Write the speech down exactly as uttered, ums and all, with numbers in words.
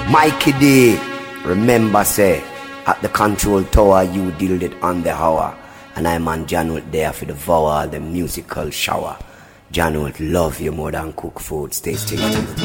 Mikey D, remember say, at the control tower you deal it on the hour. And I'm on Janwood there for the vowel, the musical shower. Janwood, love you more than cook food, stay still.